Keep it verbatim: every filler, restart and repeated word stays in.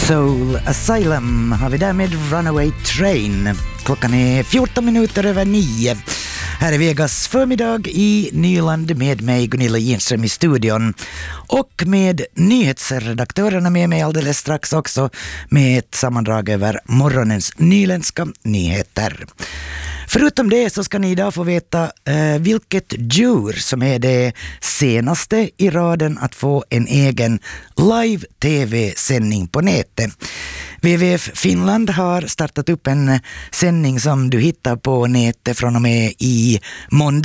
Soul Asylum har vi där med Runaway Train. Klockan är fjorton minuter över nio. Här är Vegas förmiddag i Nyland med mig Gunilla Ginström i studion. Och med nyhetsredaktörerna med mig alldeles strax också med ett sammandrag över morgonens nyländska nyheter. Förutom det så ska ni idag få veta eh, vilket djur som är det senaste i raden att få en egen live-tv-sändning på nätet. W W F Finland har startat upp en sändning som du hittar på nätet från och med i måndag.